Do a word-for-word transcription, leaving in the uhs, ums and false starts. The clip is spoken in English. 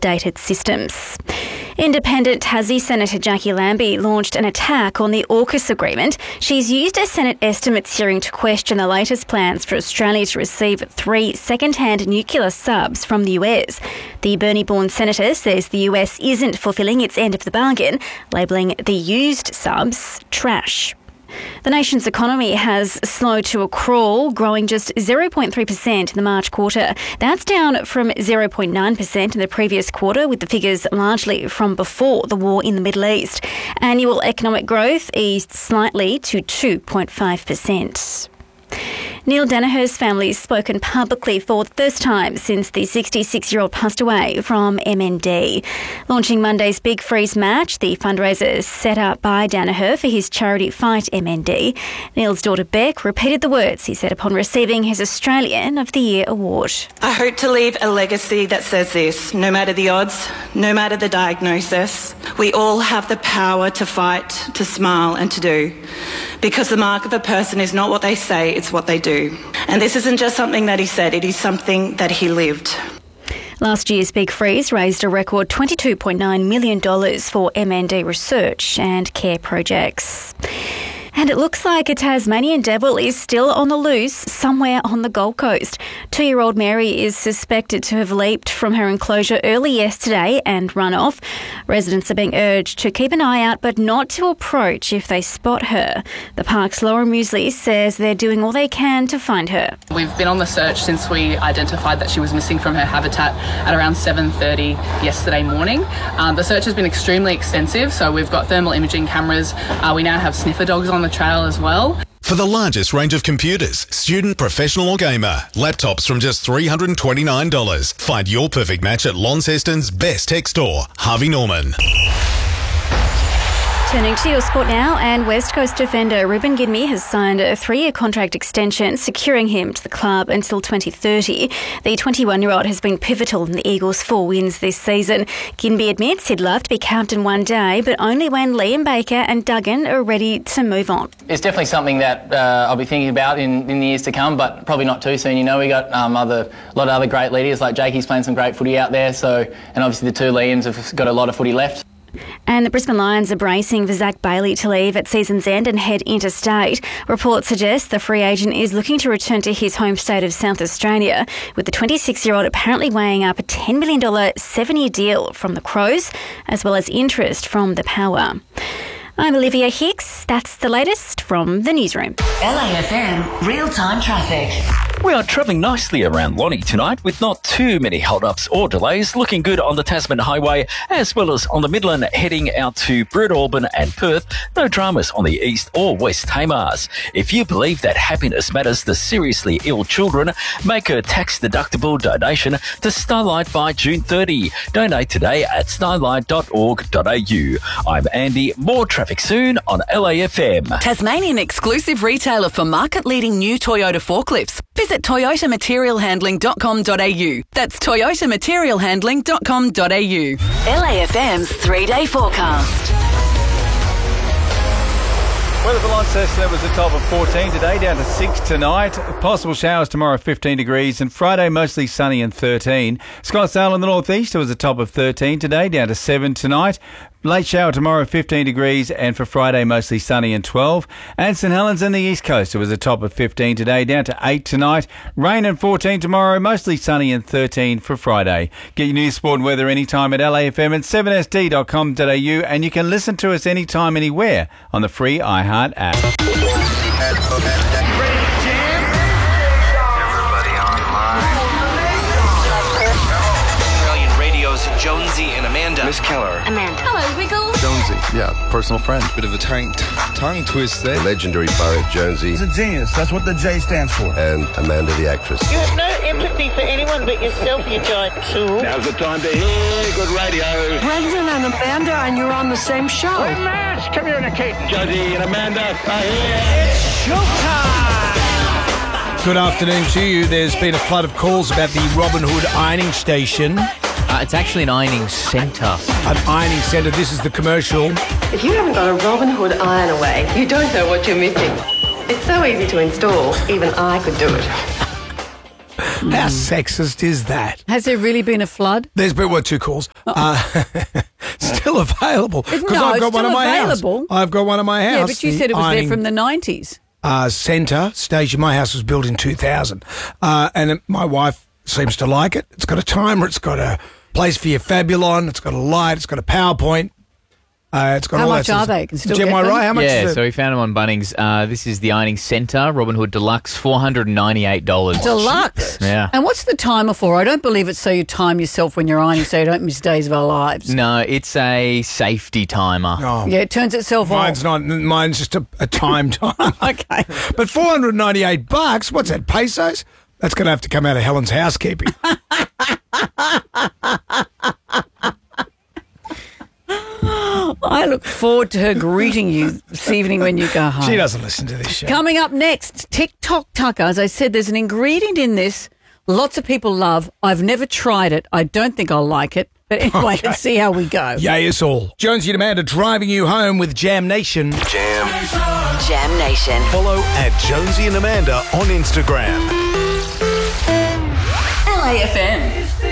outdated systems. Independent Tassie Senator Jackie Lambie launched an attack on the AUKUS agreement. She's used a Senate estimates hearing to question the latest plans for Australia to receive three second-hand nuclear subs from the U S. The Burnie-born senator says the U S isn't fulfilling its end of the bargain, labelling the used subs trash. The nation's economy has slowed to a crawl, growing just zero point three percent in the March quarter. That's down from zero point nine percent in the previous quarter, with the figures largely from before the war in the Middle East. Annual economic growth eased slightly to two point five percent. Neil Danaher's family has spoken publicly for the first time since the sixty-six-year-old passed away from M N D. Launching Monday's Big Freeze match, the fundraiser set up by Danaher for his charity Fight M N D. Neil's daughter Beck repeated the words he said upon receiving his Australian of the Year award. I hope to leave a legacy that says this: no matter the odds, no matter the diagnosis, we all have the power to fight, to smile and to do. Because the mark of a person is not what they say, it's what they do. And this isn't just something that he said, it is something that he lived. Last year's Big Freeze raised a record twenty-two point nine million dollars for M N D research and care projects. And it looks like a Tasmanian devil is still on the loose somewhere on the Gold Coast. Two-year-old Mary is suspected to have leaped from her enclosure early yesterday and run off. Residents are being urged to keep an eye out but not to approach if they spot her. The park's Laura Muesli says they're doing all they can to find her. We've been on the search since we identified that she was missing from her habitat at around seven thirty yesterday morning. Um, the search has been extremely extensive, so we've got thermal imaging cameras. Uh, we now have sniffer dogs on the trail as well. For the largest range of computers, student, professional or gamer, laptops from just three hundred twenty-nine dollars. Find your perfect match at Launceston's best tech store, Harvey Norman. Turning to your sport now, and West Coast defender Ruben Gidmey has signed a three-year contract extension, securing him to the club until twenty thirty. The twenty-one-year-old has been pivotal in the Eagles' four wins this season. Gidmey admits he'd love to be captain one day, but only when Liam Baker and Duggan are ready to move on. It's definitely something that uh, I'll be thinking about in, in the years to come, but probably not too soon. You know, we got um, other a lot of other great leaders, like Jakey's playing some great footy out there, so and obviously the two Liams have got a lot of footy left. And the Brisbane Lions are bracing for Zach Bailey to leave at season's end and head interstate. Reports suggest the free agent is looking to return to his home state of South Australia, with the twenty-six-year-old apparently weighing up a ten million dollars seven-year deal from the Crows, as well as interest from the Power. I'm Olivia Hicks. That's the latest from the newsroom. L A F M real-time traffic. We are travelling nicely around Lonnie tonight with not too many hold-ups or delays. Looking good on the Tasman Highway as well as on the Midland heading out to Brewarrina and Perth. No dramas on the east or west Tamars. If you believe that happiness matters to seriously ill children, make a tax-deductible donation to Starlight by June thirtieth. Donate today at starlight dot org dot a u. I'm Andy. More traffic soon on L A F M. Tasmanian exclusive retailer for market-leading new Toyota forklifts. Visit toyota material handling dot com dot a u. That's toyota material handling dot com dot a u. L A F M's three-day forecast. Weather for Launceston was a top of fourteen today, down to six tonight. Possible showers tomorrow, fifteen degrees, and Friday mostly sunny and thirteen. Scottsdale in the northeast was a top of thirteen today, down to seven tonight. Late shower tomorrow, fifteen degrees, and for Friday mostly sunny and twelve. And St Helens in the east coast, it was a top of fifteen today, down to eight tonight. Rain and fourteen tomorrow, mostly sunny and thirteen for Friday. Get your news, sport and weather anytime at L A F M and seven s d dot com dot a u, and you can listen to us anytime, anywhere on the free iHeart app. Australian Radio's Jonesy and Amanda. Miss Keller. Amanda. Hello, Wiggles. Jonesy, yeah, personal friend. Bit of a tongue, t- tongue twist there. Legendary poet Jonesy. He's a genius. That's what the J stands for. And Amanda the actress. You have no empathy for anyone but yourself, you giant tool. Now's the time to hear good radio. Brendan and Amanda, and you're on the same show. Hey, Mash, come here, Nikki. Jonesy and Amanda are here. It's showtime. Good afternoon to you. There's been a flood of calls about the Robin Hood ironing station. Uh, it's actually an ironing centre. An ironing centre. This is the commercial. If you haven't got a Robin Hood iron away, you don't know what you're missing. It's so easy to install, even I could do it. How sexist is that? Has there really been a flood? There's been, what, two calls. Uh, still available. Because No, I've it's got one still at my available. house. I've got one at my house. Yeah, but you the said it was ironing, there from the nineties. Uh, centre station. My house was built in two thousand. Uh, and it, my wife seems to like it. It's got a timer. It's got a place for your Fabulon. It's got a light. It's got a PowerPoint. Uh, it's got How all much that are sort of- they? You can still Am get I them? right? How much yeah, is it? so we found them on Bunnings. Uh, this is the Ironing Centre, Robin Hood Deluxe, four hundred ninety-eight dollars. Deluxe. Yeah. And what's the timer for? I don't believe it's so you time yourself when you're ironing so you don't miss days of our lives. No, it's a safety timer. Oh. Yeah, it turns itself Mine's off. not. Mine's just a, a time time. Okay. But four hundred ninety-eight bucks. What's that? Pesos? That's going to have to come out of Helen's housekeeping. I look forward to her greeting you this evening when you go home. She doesn't listen to this show. Coming up next, TikTok Tucker. As I said, there's an ingredient in this lots of people love. I've never tried it. I don't think I'll like it. But anyway, Okay. let's see how we go. Yay, us all. Jonesy and Amanda driving you home with Jam Nation. Jam. Jam Nation. Follow at Jonesy and Amanda on Instagram. L A F M.